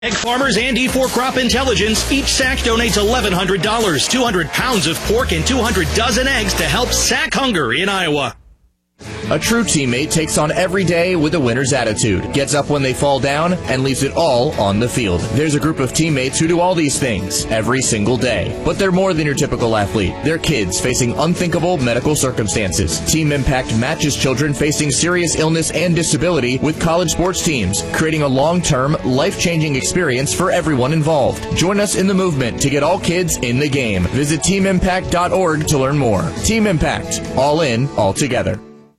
Egg farmers and E4 Crop Intelligence, each sack donates $1,100, 200 pounds of pork, and 200 dozen eggs to help sack hunger in Iowa. A true teammate takes on every day with a winner's attitude, gets up when they fall down, and leaves it all on the field. There's a group of teammates who do all these things every single day. But they're more than your typical athlete. They're kids facing unthinkable medical circumstances. Team Impact matches children facing serious illness and disability with college sports teams, creating a long-term, life-changing experience for everyone involved. Join us in the movement to get all kids in the game. Visit teamimpact.org to learn more. Team Impact. All in, all together.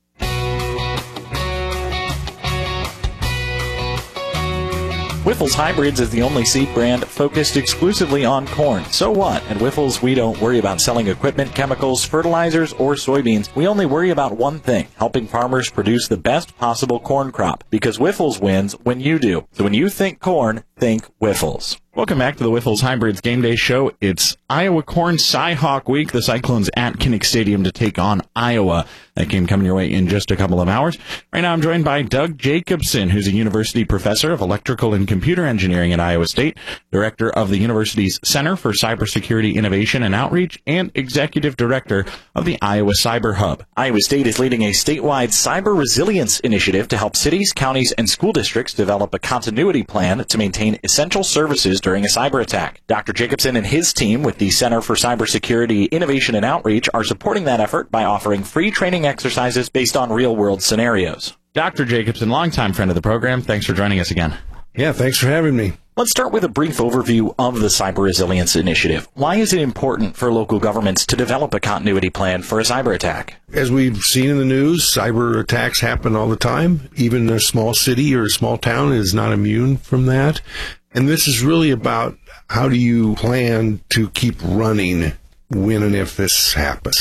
Wyffels Hybrids is the only seed brand focused exclusively on corn. So what? At Wyffels, we don't worry about selling equipment, chemicals, fertilizers, or soybeans. We only worry about one thing, helping farmers produce the best possible corn crop. Because Wyffels wins when you do. So when you think corn, think Wyffels. Welcome back to the Wyffels Hybrids Game Day Show. It's Iowa Corn Cy-Hawk Week. The Cyclones at Kinnick Stadium to take on Iowa. That game coming your way in just a couple of hours. Right now I'm joined by Doug Jacobson, who's a university professor of electrical and computer engineering at Iowa State, director of the university's Center for Cybersecurity Innovation and Outreach, and executive director of the Iowa Cyber Hub. Iowa State is leading a statewide cyber resilience initiative to help cities, counties, and school districts develop a continuity plan to maintain essential services during a cyber attack. Dr. Jacobson and his team with the Center for Cybersecurity Innovation and Outreach are supporting that effort by offering free training exercises based on real-world scenarios. Dr. Jacobson, longtime friend of the program, thanks for joining us again. Yeah, thanks for having me. Let's start with a brief overview of the Cyber Resilience Initiative. Why is it important for local governments to develop a continuity plan for a cyber attack? As we've seen in the news, cyber attacks happen all the time. Even a small city or a small town is not immune from that. And this is really about how do you plan to keep running when and if this happens.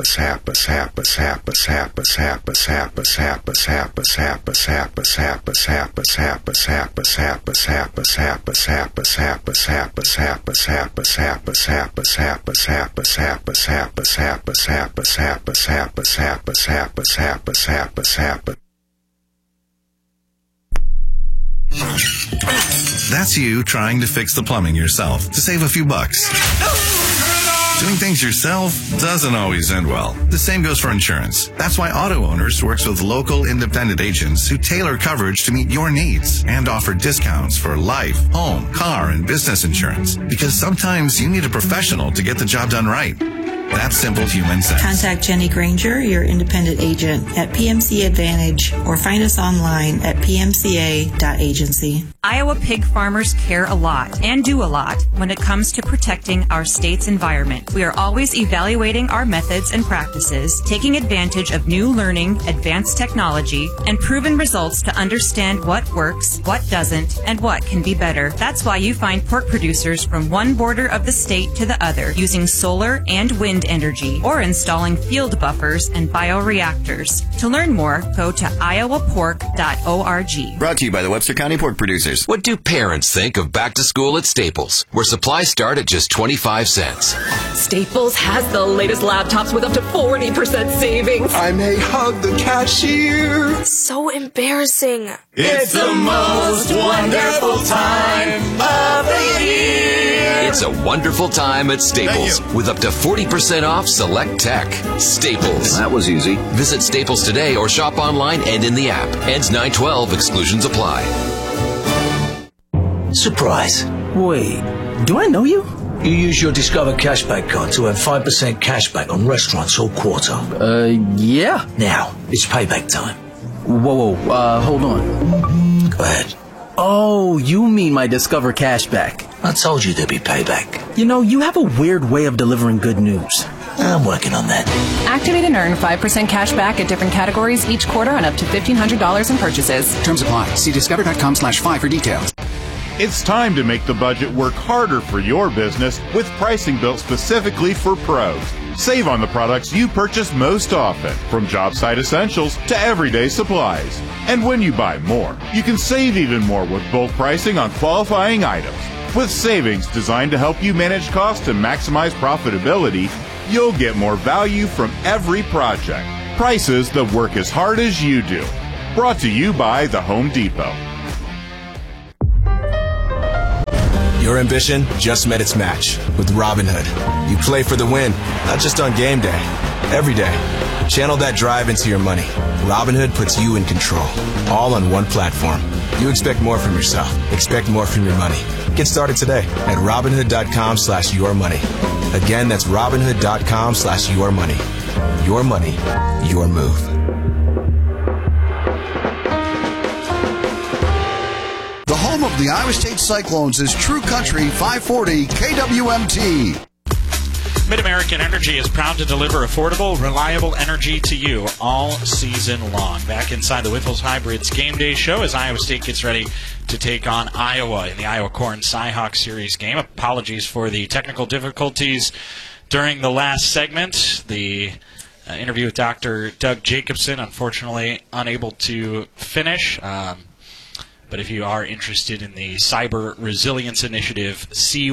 That's you trying to fix the plumbing yourself to save a few bucks. Doing things yourself doesn't always end well. The same goes for insurance. That's why Auto Owners works with local independent agents who tailor coverage to meet your needs and offer discounts for life, home, car, and business insurance. Because sometimes you need a professional to get the job done right. That's simple human sense. Contact Jenny Granger, your independent agent, at PMC Advantage, or find us online at pmca.agency. Iowa pig farmers care a lot and do a lot when it comes to protecting our state's environment. We are always evaluating our methods and practices, taking advantage of new learning, advanced technology, and proven results to understand what works, what doesn't, and what can be better. That's why you find pork producers from one border of the state to the other using solar and wind energy or installing field buffers and bioreactors. To learn more, go to iowapork.org. Brought to you by the Webster County Pork Producers. What do parents think of back to school at Staples, where supplies start at just 25 cents? Staples has the latest laptops with up to 40% savings. I may hug the cashier. It's so embarrassing. It's the most wonderful time of the year. It's a wonderful time at Staples with up to 40% off select tech. Staples. That was easy. Visit Staples today or shop online and in the app. Ends 9/12. Exclusions apply. Surprise. Wait, do I know you? You use your Discover Cashback card to earn 5% cashback on restaurants all quarter. Yeah. Now, it's payback time. Whoa, hold on. Go ahead. Oh, you mean my Discover Cashback. I told you there'd be payback. You know, you have a weird way of delivering good news. I'm working on that. Activate and earn 5% cash back at different categories each quarter on up to $1,500 in purchases. Terms apply. See discover.com/5 for details. It's time to make the budget work harder for your business with pricing built specifically for pros. Save on the products you purchase most often, from job site essentials to everyday supplies. And when you buy more, you can save even more with bulk pricing on qualifying items. With savings designed to help you manage costs and maximize profitability, you'll get more value from every project. Prices that work as hard as you do. Brought to you by the Home Depot. Your ambition just met its match with Robinhood. You play for the win, not just on game day, every day. Channel that drive into your money. Robinhood puts you in control, all on one platform. You expect more from yourself. Expect more from your money. Get started today at Robinhood.com/yourmoney. Again, that's Robinhood.com/yourmoney. Your money, your move. The home of the Iowa State Cyclones is True Country 540 KWMT. Mid-American Energy is proud to deliver affordable, reliable energy to you all season long. Back inside the Whiffles Hybrids Game Day Show as Iowa State gets ready to take on Iowa in the Iowa Corn Cyhawk Series game. Apologies for the technical difficulties during the last segment. The interview with Dr. Doug Jacobson, unfortunately unable to finish. But if you are interested in the Cyber Resilience Initiative,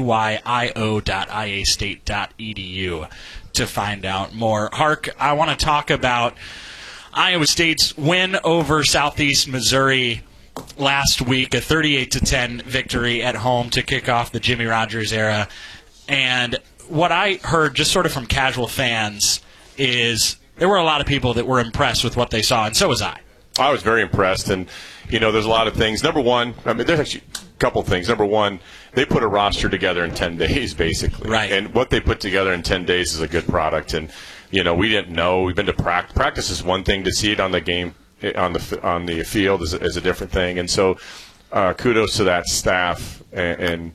cyo.iastate.edu to find out more. Hark, I want to talk about Iowa State's win over Southeast Missouri last week, a 38-10 victory at home to kick off the Jimmy Rogers era. And what I heard just sort of from casual fans is there were a lot of people that were impressed with what they saw, and so was I. I was very impressed, and there's a lot of things. Number one, there's actually a couple things. Number one, they put a roster together in 10 days, basically. Right. And what they put together in 10 days is a good product. And, we didn't know. We've been to practice. Practice is one thing. To see it on the game, on the field is a different thing. And so kudos to that staff and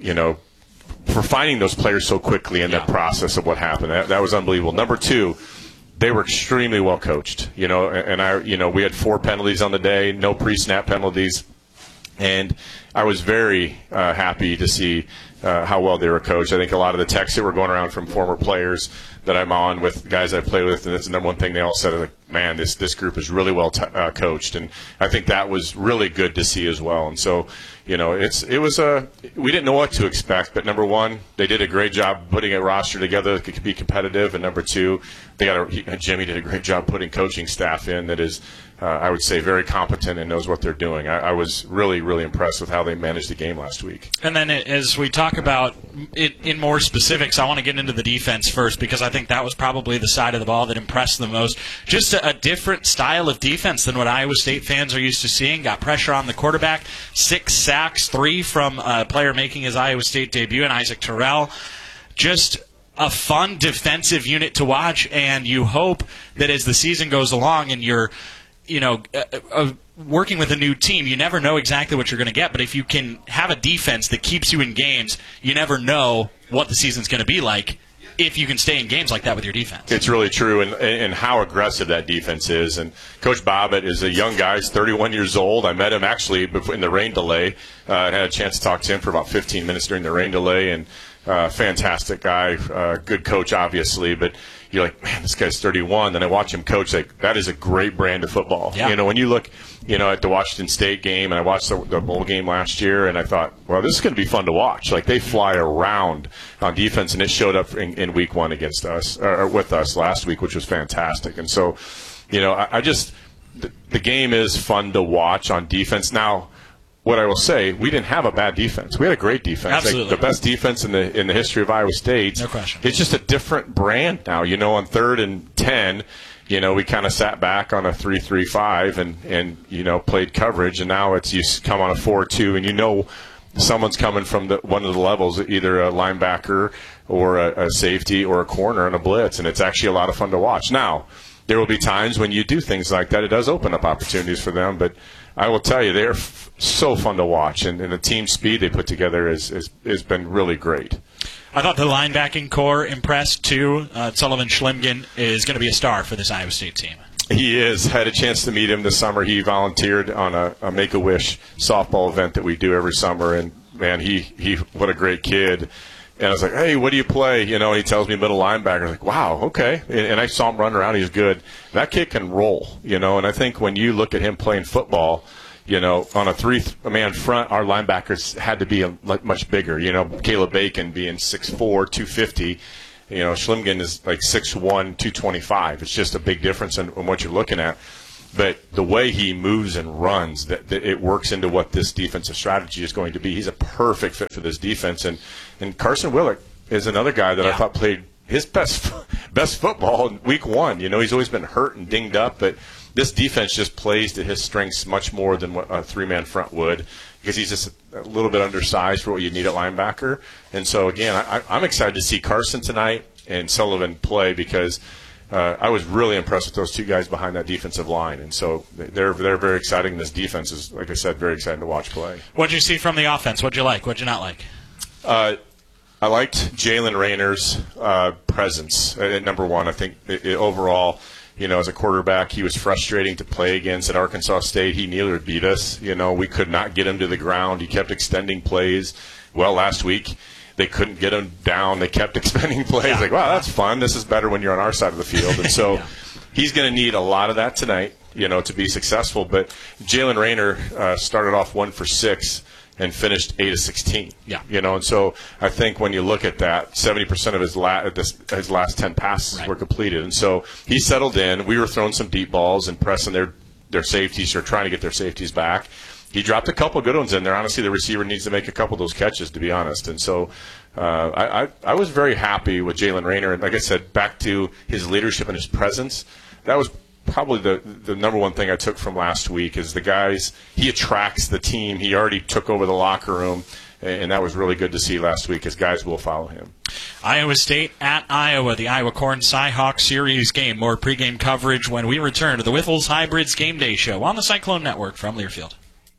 for finding those players so quickly in that process of what happened. That was unbelievable. Number two, they were extremely well coached, we had 4 penalties on the day, no pre-snap penalties, and I was very happy to see how well they were coached. I think a lot of the texts that were going around from former players that I'm on with, guys I play with, and that's the number one thing they all said, like, man, this group is really well coached, and I think that was really good to see as well. And so, we didn't know what to expect, but number one, they did a great job putting a roster together that could be competitive, and number two, Jimmy did a great job putting coaching staff in that is, I would say, very competent and knows what they're doing. I was really, really impressed with how they managed the game last week. And then as we talk about it in more specifics, I want to get into the defense first because I think that was probably the side of the ball that impressed the most. Just a different style of defense than what Iowa State fans are used to seeing. Got pressure on the quarterback, 6 sacks, 3 from a player making his Iowa State debut, and Isaac Terrell. Just a fun defensive unit to watch, and you hope that as the season goes along and you're working with a new team, you never know exactly what you're going to get. But if you can have a defense that keeps you in games, you never know what the season's going to be like if you can stay in games like that with your defense. It's really true, and how aggressive that defense is. And Coach Bobbitt is a young guy. He's 31 years old. I met him actually in the rain delay. I had a chance to talk to him for about 15 minutes during the rain delay, and fantastic guy, good coach, obviously, but you're like, man, this guy's 31. Then I watch him coach. Like, that is a great brand of football. Yeah. When you look, at the Washington State game, and I watched the bowl game last year, and I thought, well, this is going to be fun to watch. Like, they fly around on defense, and it showed up in week 1 against us, or with us last week, which was fantastic. And so, the game is fun to watch on defense. Now, what I will say, we didn't have a bad defense. We had a great defense. Absolutely. Like the best defense in the history of Iowa State. No question. It's just a different brand now. On 3rd and 10, we kind of sat back on a 3-3-5 and played coverage, and now it's you come on a 4-2, and someone's coming from one of the levels, either a linebacker or a safety or a corner and a blitz, and it's actually a lot of fun to watch. Now, there will be times when you do things like that. It does open up opportunities for them, but I will tell you, they're so fun to watch, and the team speed they put together has been really great. I thought the linebacking core impressed, too. Sullivan Schlimgen is going to be a star for this Iowa State team. He is. Had a chance to meet him this summer. He volunteered on a Make-A-Wish softball event that we do every summer, and, man, he what a great kid. And I was like, hey, what do you play? He tells me middle linebacker. I was like, wow, okay. And I saw him run around. He's good. That kid can roll, and I think when you look at him playing football, on a 3-man front, our linebackers had to be much bigger. Caleb Bacon being 6'4", 250. Schlimgen is like 6'1", 225. It's just a big difference in what you're looking at. But the way he moves and runs, that it works into what this defensive strategy is going to be. He's a perfect fit for this defense. And Carson Willick is another guy that I thought played his best football in week 1. You know, he's always been hurt and dinged up, but this defense just plays to his strengths much more than what a 3-man front would, because he's just a little bit undersized for what you need at linebacker. And so, again, I'm excited to see Carson tonight and Sullivan play, because I was really impressed with those two guys behind that defensive line. And so they're very exciting. This defense is, like I said, very exciting to watch play. What did you see from the offense? What did you like? What did you not like? I liked Jalen Rayner's presence at number 1. I think overall, you know, as a quarterback, he was frustrating to play against. At Arkansas State, he nearly beat us. You know, we could not get him to the ground. He kept extending plays. Well, last week, they couldn't get him down. They kept extending plays. Like, wow, that's fun. This is better when you're on our side of the field. And so he's going to need a lot of that tonight, you know, to be successful. But Jalen Rayner started off 1 for 6 and finished 8 of 16. Yeah. You know, and so I think when you look at that, 70% of his last 10 passes were completed. And so he settled in. We were throwing some deep balls and pressing their safeties, or trying to get their safeties back. He dropped a couple good ones in there. Honestly, the receiver needs to make a couple of those catches, to be honest. And so I was very happy with Jalen Rayner. And like I said, back to his leadership and his presence, that was probably the number one thing I took from last week, is the guys, he attracts the team. He already took over the locker room, and that was really good to see last week, as guys will follow him. Iowa State at Iowa, the Iowa Corn Cyhawk Series game. More pregame coverage when we return to the Whiffles Hybrids Game Day Show on the Cyclone Network from Learfield.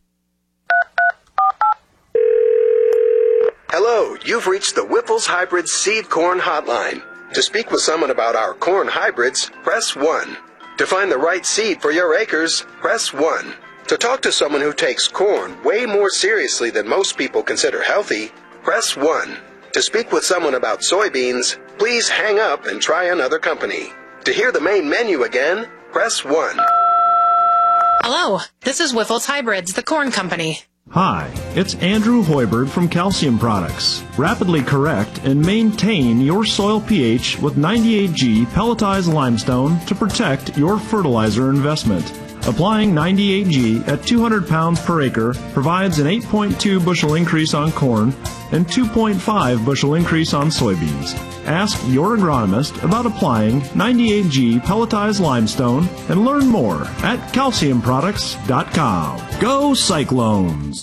Hello, you've reached the Whiffles Hybrids Seed Corn Hotline. To speak with someone about our corn hybrids, press 1. To find the right seed for your acres, press 1. To talk to someone who takes corn way more seriously than most people consider healthy, press 1. To speak with someone about soybeans, please hang up and try another company. To hear the main menu again, press 1. Hello, this is Whiffles Hybrids, the corn company. Hi, it's Andrew Hoiberg from Calcium Products. Rapidly correct and maintain your soil pH with 98G pelletized limestone to protect your fertilizer investment. Applying 98G at 200 pounds per acre provides an 8.2 bushel increase on corn and 2.5 bushel increase on soybeans. Ask your agronomist about applying 98G pelletized limestone and learn more at calciumproducts.com. Go Cyclones!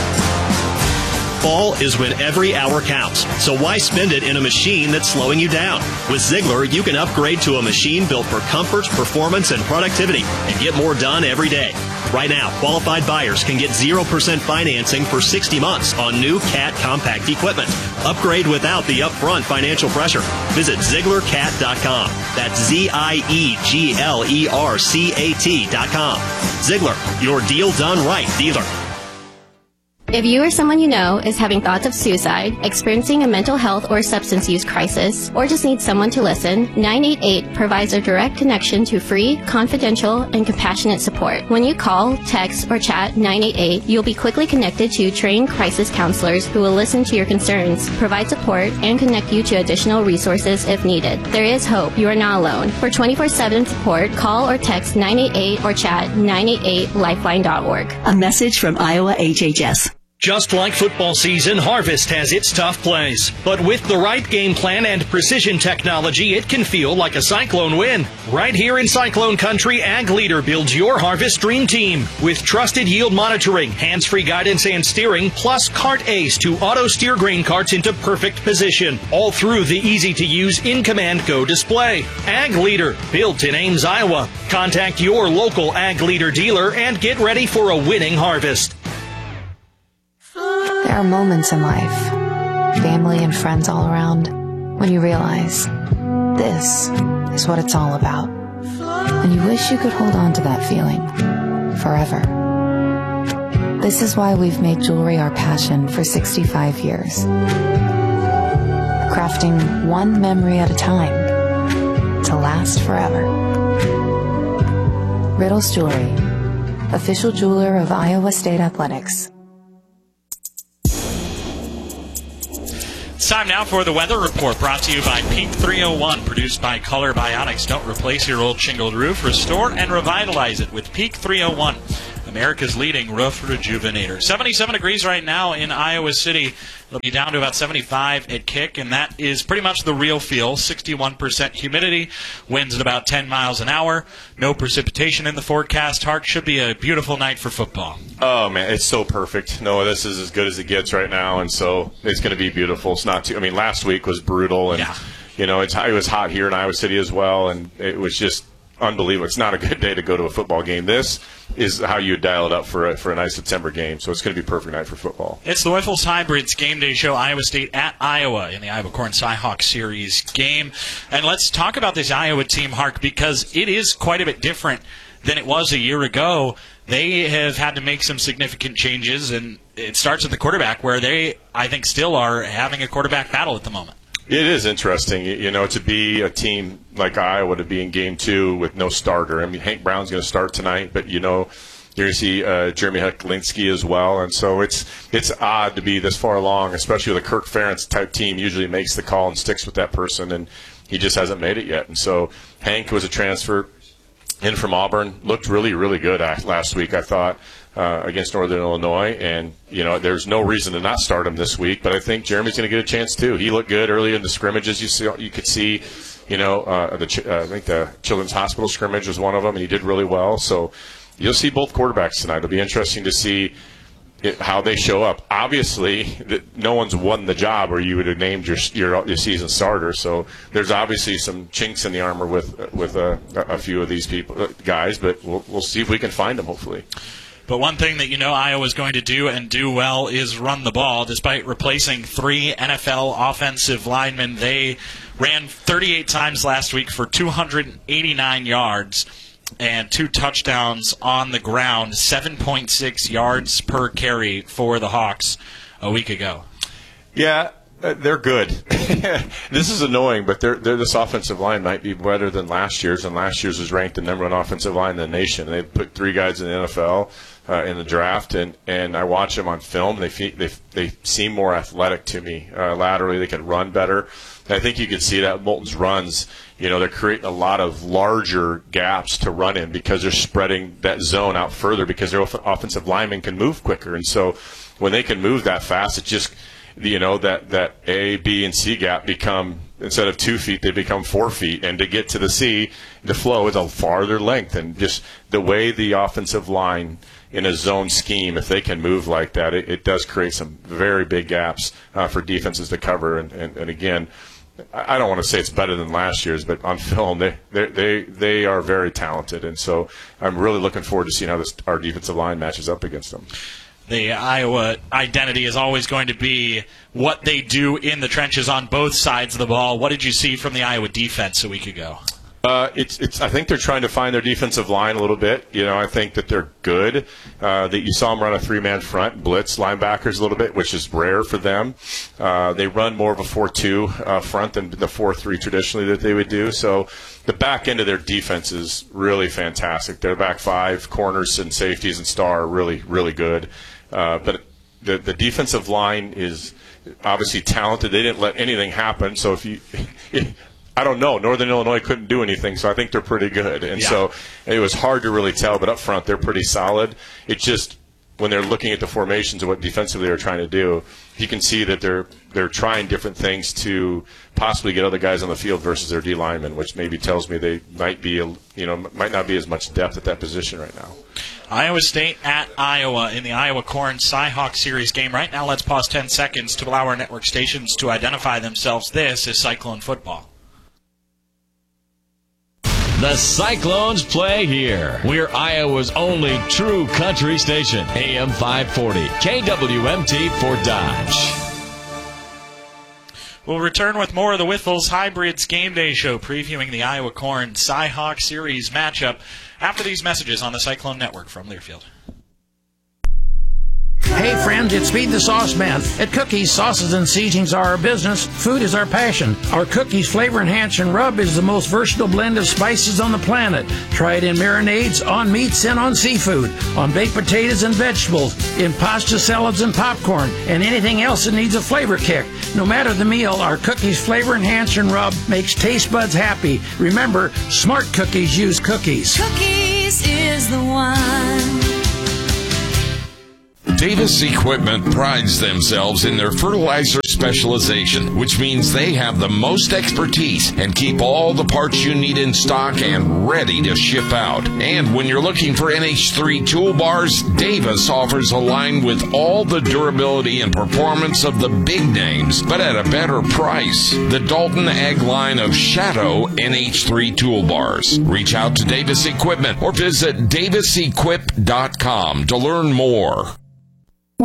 Fall is when every hour counts, so why spend it in a machine that's slowing you down? With Ziegler, you can upgrade to a machine built for comfort, performance, and productivity, and get more done every day. Right now, qualified buyers can get 0% financing for 60 months on new CAT compact equipment. Upgrade without the upfront financial pressure. Visit ZieglerCat.com. That's ZieglerCat.com. Ziegler, your deal done right dealer. If you or someone you know is having thoughts of suicide, experiencing a mental health or substance use crisis, or just needs someone to listen, 988 provides a direct connection to free, confidential, and compassionate support. When you call, text, or chat 988, you'll be quickly connected to trained crisis counselors who will listen to your concerns, provide support, and connect you to additional resources if needed. There is hope. You are not alone. For 24/7 support, call or text 988 or chat 988lifeline.org. A message from Iowa HHS. Just like football season, Harvest has its tough plays. But with the right game plan and precision technology, it can feel like a Cyclone win. Right here in Cyclone Country, Ag Leader builds your Harvest Dream Team. With trusted yield monitoring, hands-free guidance and steering, plus Cart Ace to auto-steer grain carts into perfect position. All through the easy-to-use In-Command Go display. Ag Leader, built in Ames, Iowa. Contact your local Ag Leader dealer and get ready for a winning harvest. There are moments in life, family and friends all around, when you realize this is what it's all about. And you wish you could hold on to that feeling forever. This is why we've made jewelry our passion for 65 years. Crafting one memory at a time to last forever. Riddles Jewelry, official jeweler of Iowa State Athletics. Time now for the weather report, brought to you by Peak 301, produced by Color Bionics. Don't replace your old shingled roof. Restore and revitalize it with Peak 301, America's leading roof rejuvenator. 77 degrees right now in Iowa City. It'll be down to about 75 at kick, and that is pretty much the real feel. 61% humidity, winds at about 10 miles an hour. No precipitation in the forecast. Hark, should be a beautiful night for football. Oh, man, it's so perfect. No, this is as good as it gets right now, and so it's going to be beautiful. It's not too, I mean, last week was brutal, and, you know, it was hot here in Iowa City as well, and it was just unbelievable. It's not a good day to go to a football game. This is how you dial it up for a nice September game, so it's going to be a perfect night for football. It's the Wiffles Hybrids Game Day Show, Iowa State at Iowa in the Iowa Corn Cyhawk Series game. And let's talk about this Iowa team, Hark, because it is quite a bit different than it was a year ago. They have had to make some significant changes, and it starts at the quarterback, where they, I think, still are having a quarterback battle at the moment. It is interesting, you know, to be a team like Iowa, to be in Game 2 with no starter. I mean, Hank Brown's going to start tonight, but, you know, you're going to see Jeremy Heklinski as well. And so it's odd to be this far along, especially with a Kirk Ferentz-type team. Usually makes the call and sticks with that person, and he just hasn't made it yet. And so Hank was a transfer in from Auburn. Looked really, really good last week, I thought, against Northern Illinois. And, you know, there's no reason to not start him this week. But I think Jeremy's going to get a chance, too. He looked good early in the scrimmages. You could see, you know, I think the Children's Hospital scrimmage was one of them, and he did really well. So you'll see both quarterbacks tonight. It'll be interesting to see how they show up. Obviously, no one's won the job, or you would have named your season starter. So there's obviously some chinks in the armor with a few of these guys, but we'll see if we can find them, hopefully. But one thing that you know Iowa's going to do and do well is run the ball. Despite replacing 3 NFL offensive linemen, they ran 38 times last week for 289 yards and 2 touchdowns on the ground, 7.6 yards per carry for the Hawks a week ago. Yeah, they're good. This is annoying, but this offensive line might be better than last year's, and last year's was ranked the #1 offensive line in the nation. They put 3 guys in the NFL in the draft, and I watch them on film. They seem more athletic to me. Laterally, they can run better. And I think you can see that Moulton's runs, you know, they're creating a lot of larger gaps to run in because they're spreading that zone out further because their offensive linemen can move quicker. And so when they can move that fast, it just, you know, that A, B, and C gap become, instead of 2 feet, they become 4 feet. And to get to the C, the flow is a farther length. And just the way the offensive line in a zone scheme, if they can move like that, it does create some very big gaps for defenses to cover. And again, I don't want to say it's better than last year's, but on film, they are very talented. And so I'm really looking forward to seeing how our defensive line matches up against them. The Iowa identity is always going to be what they do in the trenches on both sides of the ball. What did you see from the Iowa defense a week ago? I think they're trying to find their defensive line a little bit. You know, I think that they're good. That you saw them run a 3-man front, blitz linebackers a little bit, which is rare for them. They run more of a 4-2 front than the 4-3 traditionally that they would do. So the back end of their defense is really fantastic. Their back 5 corners and safeties and star are really, really good. But the defensive line is obviously talented. They didn't let anything happen. So I don't know. Northern Illinois couldn't do anything, so I think they're pretty good. And so it was hard to really tell, but up front they're pretty solid. It's just when they're looking at the formations of what defensively they're trying to do, you can see that they're trying different things to possibly get other guys on the field versus their D linemen, which maybe tells me they might not be as much depth at that position right now. Iowa State at Iowa in the Iowa Corn Cyhawk Series game. Right now, let's pause 10 seconds to allow our network stations to identify themselves. This is Cyclone Football. The Cyclones play here. We're Iowa's only true country station. AM 540, KWMT for Dodge. We'll return with more of the Wiffles Hybrids Game Day Show, previewing the Iowa Corn Cyhawk Series matchup after these messages on the Cyclone Network from Learfield. Hey friends, it's Speed the Sauce Man. At Cookies, sauces and seasonings are our business. Food is our passion. Our Cookies Flavor Enhancing Rub is the most versatile blend of spices on the planet. Try it in marinades, on meats, and on seafood, on baked potatoes and vegetables, in pasta, salads, and popcorn, and anything else that needs a flavor kick. No matter the meal, our Cookies Flavor Enhancing Rub makes taste buds happy. Remember, smart cookies use cookies. Cookies is the one. Davis Equipment prides themselves in their fertilizer specialization, which means they have the most expertise and keep all the parts you need in stock and ready to ship out. And when you're looking for NH3 toolbars, Davis offers a line with all the durability and performance of the big names, but at a better price. The Dalton Ag line of Shadow NH3 toolbars. Reach out to Davis Equipment or visit davisequip.com to learn more.